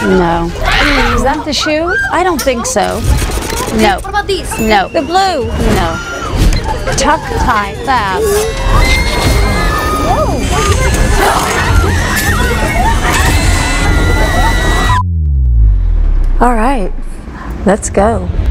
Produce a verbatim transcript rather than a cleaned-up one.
No. Is that the shoe? I don't think so. No. What about these? No. The blue? No. Tuck, tie, fab. All right, let's go.